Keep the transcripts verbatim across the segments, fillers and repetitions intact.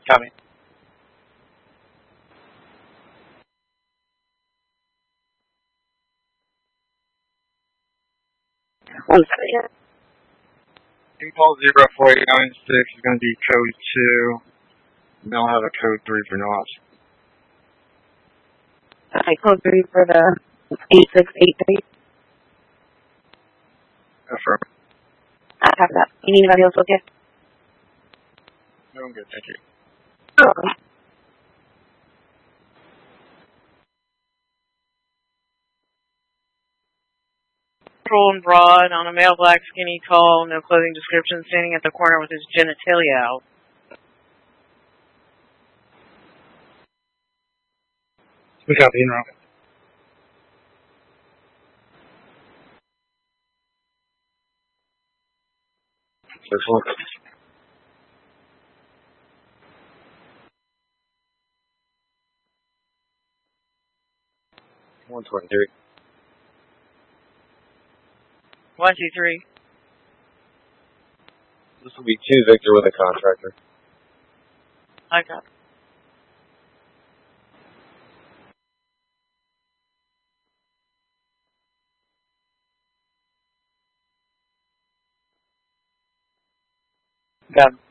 Copy. One second. Impulse zero four eight nine six is going to be code two. And they'll have a code three for knots. Okay, code three for the eight six eight three. Affirm. I have that. Anybody else okay? No, I'm good, thank you. Oh, okay. Prone broad on a male black skinny tall, no clothing description, standing at the corner with his genitalia out. We got the in route. Six one. One twenty three. One, two, three. This will be two Victor with a contractor. I got it. Got it.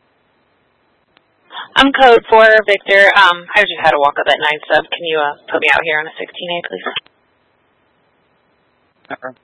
I'm code four, Victor. Um, I just had to walk up that nine sub. Can you uh, put me out here on a sixteen A, please? Affirm.